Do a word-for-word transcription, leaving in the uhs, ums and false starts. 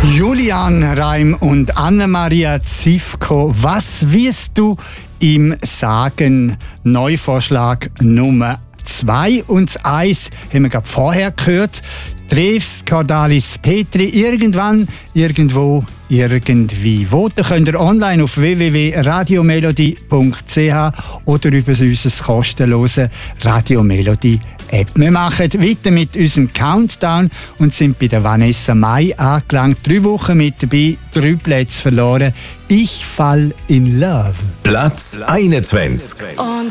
Julian Reim und Anna-Maria Zivko, was wirst du ihm sagen? Neuvorschlag Nummer zwei und das eins haben wir gerade vorher gehört. Treves, Cordalis, Petri, irgendwann, irgendwo, irgendwie. Voten könnt ihr online auf w w w punkt radiomelodie punkt c h oder über unser kostenlose Radiomelodie App. Wir machen weiter mit unserem Countdown und sind bei der Vanessa Mai angelangt. Drei Wochen mit dabei, drei Plätze verloren. Ich fall in love. Platz einundzwanzig. Und